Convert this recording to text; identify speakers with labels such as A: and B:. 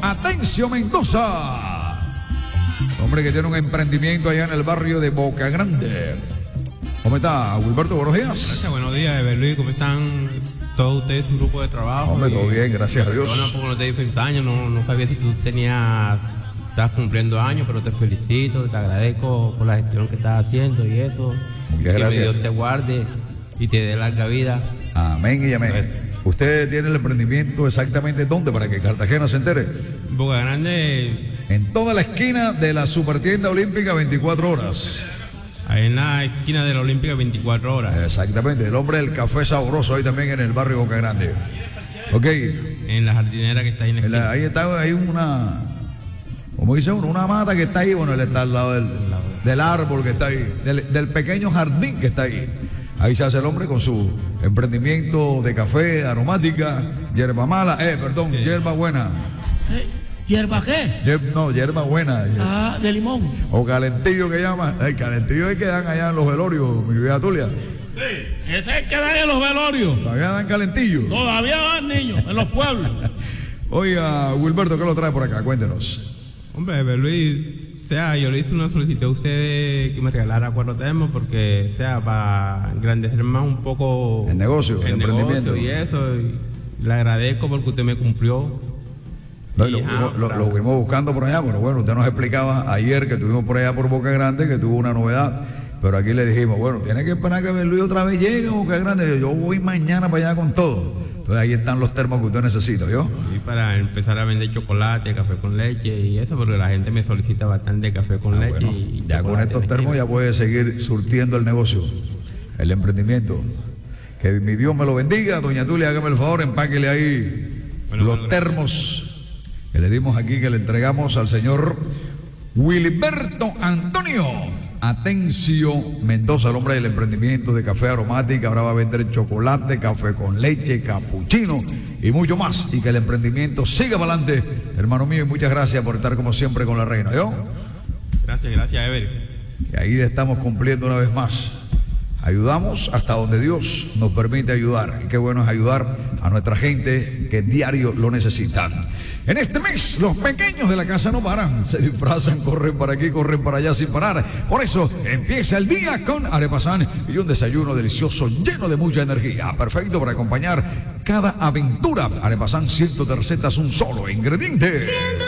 A: Atencio Mendoza. Hombre que tiene un emprendimiento allá en el barrio de Boca Grande. ¿Cómo está, Wilberto? Buenos días.
B: Gracias, buenos días, Everluis. ¿Cómo están todos ustedes, su grupo de trabajo?
A: Hombre, todo bien, gracias a Dios.
B: Yo tampoco no te di feliz año, no sabía si tú estabas cumpliendo años, pero te felicito, te agradezco por la gestión que estás haciendo y eso.
A: Muchas gracias.
B: Que Dios te guarde y te dé larga vida.
A: Amén y amén.
B: Gracias.
A: ¿Usted tiene el emprendimiento exactamente dónde para que Cartagena se entere?
B: Boca Grande,
A: En toda la esquina de la Supertienda Olímpica 24 horas.
B: ahí en la esquina de la Olímpica 24 horas.
A: Exactamente, el hombre del café sabroso ahí también en el barrio Boca Grande. Ok.
B: En la jardinera que está ahí en la esquina.
A: Ahí está, hay una, ¿cómo dice uno? Una mata que está ahí, bueno, él está al lado del árbol que está ahí, del pequeño jardín que está ahí. Ahí se hace el hombre con su emprendimiento de café, aromática, hierba mala,
B: Sí.
A: hierba buena.
C: ¿Hierba qué?
A: No, hierba buena.
C: Ah, de limón.
A: O calentillo que llaman. El calentillo es que dan allá en los velorios, mi vieja Tulia.
C: Sí, ese es el que dan en los velorios.
A: Todavía dan calentillo.
C: Todavía dan niños en los pueblos.
A: Oiga, Wilberto, ¿qué lo trae por acá? Cuéntenos.
B: Hombre, Everluis, yo le hice una solicitud a usted que me regalara 4 termos porque, para engrandecer más un poco
A: El negocio, el emprendimiento.
B: y eso. Y le agradezco porque usted me cumplió.
A: No,
B: Y,
A: lo fuimos buscando por allá, pero bueno, usted nos explicaba ayer que estuvimos por allá por Boca Grande que tuvo una novedad, pero aquí le dijimos, bueno, tiene que esperar que Luis otra vez llegue a Boca Grande, yo voy mañana para allá con todo. Entonces ahí están los termos que usted necesita, ¿vio?
B: Y para empezar a vender chocolate, café con leche y eso, porque la gente me solicita bastante café con leche.
A: Bueno,
B: y
A: ya con
B: chocolate
A: estos termos ya puede seguir surtiendo el negocio, el emprendimiento. Que mi Dios me lo bendiga, doña Tulia, hágame el favor, empáquele ahí los termos que le dimos aquí, que le entregamos al señor Wilberto Antonio Atencio Mendoza, el hombre del emprendimiento de café aromática. Ahora va a vender chocolate, café con leche, capuchino y mucho más. Y que el emprendimiento siga para adelante, hermano mío, y muchas gracias por estar como siempre con la reina, ¿yo?
B: Gracias, Ever.
A: Y ahí le estamos cumpliendo una vez más. Ayudamos hasta donde Dios nos permite ayudar. Y qué bueno es ayudar a nuestra gente que diario lo necesitan. En este mes, los pequeños de la casa no paran. Se disfrazan, corren para aquí, corren para allá sin parar. Por eso empieza el día con Arepasán y un desayuno delicioso lleno de mucha energía. Perfecto para acompañar cada aventura. Arepasán, 100 recetas, un solo ingrediente.